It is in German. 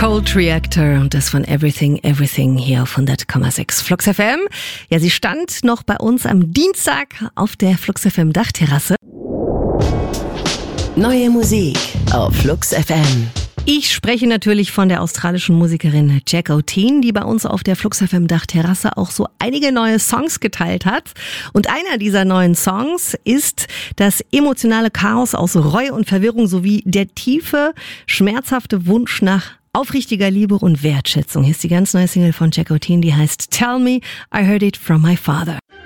Cold Reactor und das von Everything, Everything hier auf 100,6 Flux FM. Ja, sie stand noch bei uns am Dienstag auf der Flux FM Dachterrasse. Neue Musik auf Flux FM. Ich spreche natürlich von der australischen Musikerin Jack O'Teen, die bei uns auf der Flux FM Dachterrasse auch so einige neue Songs geteilt hat. Und einer dieser neuen Songs ist das emotionale Chaos aus Reue und Verwirrung sowie der tiefe, schmerzhafte Wunsch nach aufrichtiger Liebe und Wertschätzung. Hier ist die ganz neue Single von Jack O'Teen, die heißt Tell Me I Heard It From My Father.